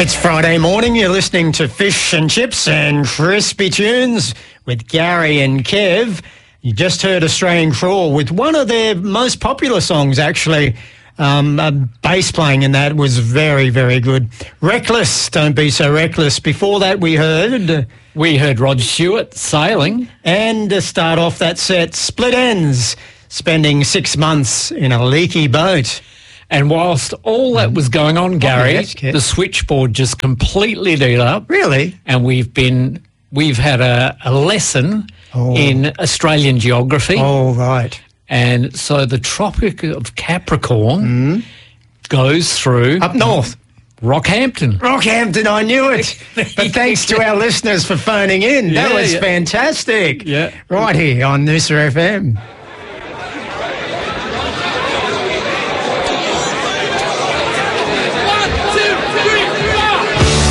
It's Friday morning. You're listening to Fish and Chips and Crispy Tunes with Gary and Kev. You just heard Australian Crawl with one of their most popular songs, actually. Bass playing in that was very, very good. Reckless, Don't Be So Reckless. Before that, we heard Rod Stewart, Sailing. And to start off that set, Split Ends, spending 6 months in a leaky boat. And whilst all that was going on, Gary, yes, Kev. the switchboard just completely lit up. Really? And we've had a lesson in Australian geography. Oh, right. And so the Tropic of Capricorn goes through... Up north. Rockhampton. Rockhampton, I knew it. But thanks to our listeners for phoning in. That was fantastic. Yeah. Right here on Noosa FM.